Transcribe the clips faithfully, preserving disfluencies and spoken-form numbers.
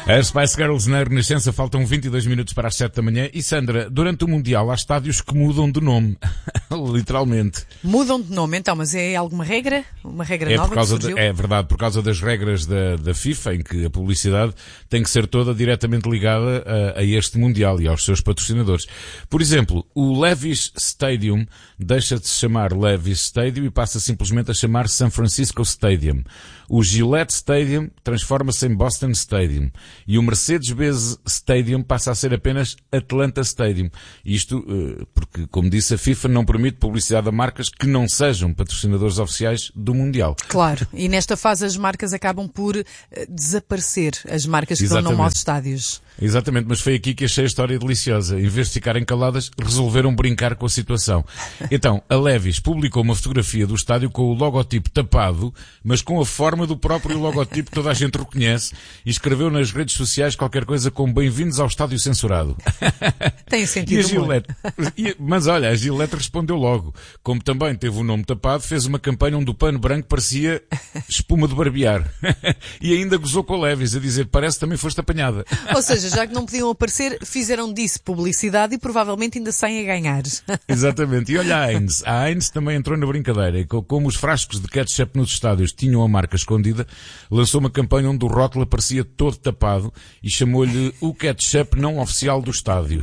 As Spice Girls na Renascença, faltam vinte e dois minutos para as sete da manhã. E Sandra, durante o Mundial há estádios que mudam de nome. Literalmente. Mudam de nome então, mas é alguma regra? Uma regra é nova por causa que surgiu? de, É verdade, por causa das regras da, da FIFA, em que a publicidade tem que ser toda diretamente ligada a, a este Mundial e aos seus patrocinadores. Por exemplo, o Levi's Stadium deixa de se chamar Levi's Stadium e passa simplesmente a chamar San Francisco Stadium. O Gillette Stadium transforma-se em Boston Stadium. E o Mercedes-Benz Stadium passa a ser apenas Atlanta Stadium. Isto uh, porque, como disse, a FIFA não permite publicidade a marcas que não sejam patrocinadores oficiais do Mundial. Claro, e nesta fase as marcas acabam por uh, desaparecer, as marcas que Exatamente. dão nome aos estádios. Exatamente, mas foi aqui que achei a história deliciosa. Em vez de ficarem caladas, resolveram brincar com a situação. Então, a Levi's publicou uma fotografia do estádio com o logotipo tapado, mas com a forma do próprio logotipo que toda a gente reconhece, e escreveu nas redes sociais qualquer coisa como "Bem-vindos ao estádio censurado". Tem sentido. E a Gillette, e, mas olha, a Gillette respondeu logo. Como também teve o nome tapado, fez uma campanha onde o pano branco parecia espuma de barbear. E ainda gozou com a Levi's, a dizer: "Parece que também foste apanhada". Ou seja, já que não podiam aparecer, fizeram disso publicidade e provavelmente ainda saem a ganhar. Exatamente. E olha a Heinz. A Heinz também entrou na brincadeira. E como os frascos de ketchup nos estádios tinham a marca escondida, lançou uma campanha onde o rótulo aparecia todo tapado e chamou-lhe o ketchup não oficial do estádio.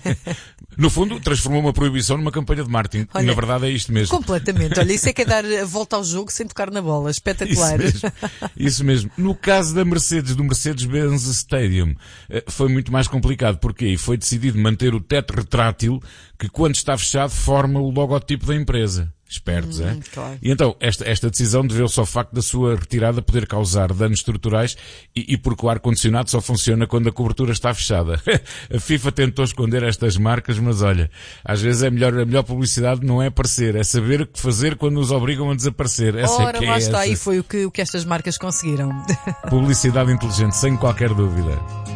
No fundo, transformou uma proibição numa campanha de marketing. Olha, e na verdade é isto mesmo. Completamente. Olha, isso é que é dar a volta ao jogo sem tocar na bola. Espetacular. Isso mesmo. Isso mesmo. No caso da Mercedes, do Mercedes-Benz Stadium, foi muito mais complicado. Porquê? E foi decidido manter o teto retrátil que, quando está fechado, forma o logotipo da empresa. Espertos, hum, é? Claro. E então, esta, esta decisão deveu-se ao facto da sua retirada poder causar danos estruturais e, e porque o ar-condicionado só funciona quando a cobertura está fechada. A FIFA tentou esconder estas marcas, mas olha, às vezes é melhor, a melhor publicidade não é aparecer, é saber o que fazer quando nos obrigam a desaparecer. Essa Ora, é que lá é está, essa. e foi o que, o que estas marcas conseguiram. Publicidade inteligente, sem qualquer dúvida.